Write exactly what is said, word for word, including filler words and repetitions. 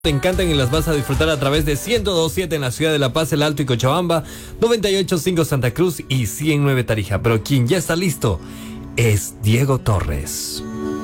te encantan y las vas a disfrutar a través de ciento dos punto siete en la ciudad de La Paz, El Alto y Cochabamba, noventa y ocho punto cinco Santa Cruz y ciento nueve Tarija. Pero quien ya está listo es Diego Torres.